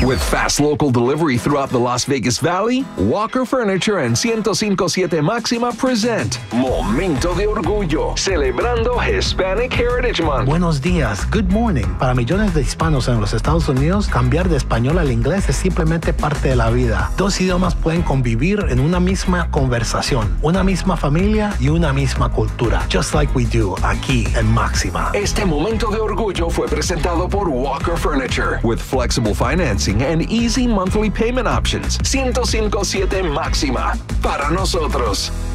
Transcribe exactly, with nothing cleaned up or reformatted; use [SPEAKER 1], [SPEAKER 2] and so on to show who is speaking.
[SPEAKER 1] With fast local delivery throughout the Las Vegas Valley, Walker Furniture and one oh five point seven Máxima present Momento de Orgullo, celebrando Hispanic Heritage Month.
[SPEAKER 2] Buenos días, good morning. Para millones de hispanos en los Estados Unidos, cambiar de español al inglés es simplemente parte de la vida. Dos idiomas pueden convivir en una misma conversación, una misma familia y una misma cultura. Just like we do aquí en Máxima.
[SPEAKER 1] Este Momento de Orgullo fue presentado por Walker Furniture, with flexible financing and easy monthly payment options. one oh five point seven Máxima, para nosotros.